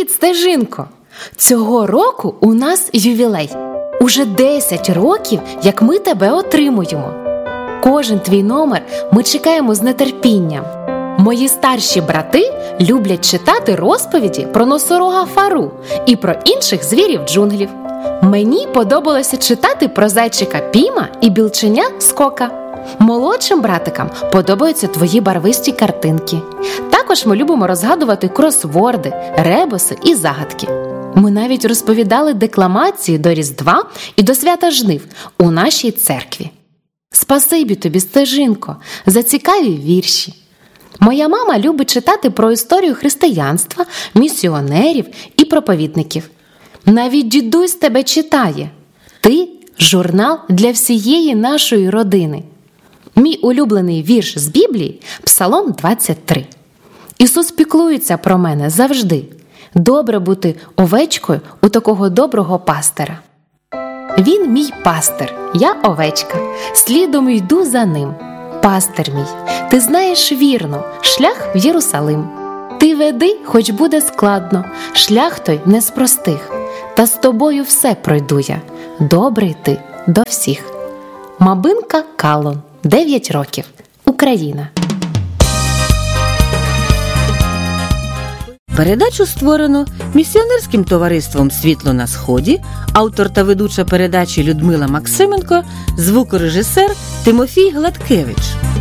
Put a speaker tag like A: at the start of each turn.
A: Привіт, Стежинко! Цього року у нас ювілей. Уже 10 років, як ми тебе отримуємо. Кожен твій номер ми чекаємо з нетерпінням. Мої старші брати люблять читати розповіді про носорога Фару і про інших звірів джунглів. Мені подобалося читати про зайчика Піма і білченя Скока. Молодшим братикам подобаються твої барвисті картинки. Також ми любимо розгадувати кросворди, ребуси і загадки. Ми навіть розповідали декламації до Різдва і до свята жнив у нашій церкві. Спасибі тобі, Стежинко, за цікаві вірші. Моя мама любить читати про історію християнства, місіонерів і проповідників. Навіть дідусь тебе читає. Ти – журнал для всієї нашої родини. Мій улюблений вірш з Біблії – Псалом 23. Ісус піклується про мене завжди. Добре бути овечкою у такого доброго пастира. Він мій пастир, я овечка, слідом йду за ним. Пастир мій, ти знаєш вірно, шлях в Єрусалим. Ти веди, хоч буде складно, шлях той не з простих. Та з тобою все пройду я, добрий ти до всіх. Мабинка Каллон, 9 років, Україна.
B: Передачу створено місіонерським товариством «Світло на Сході», автор та ведуча передачі Людмила Максименко, звукорежисер Тимофій Гладкевич.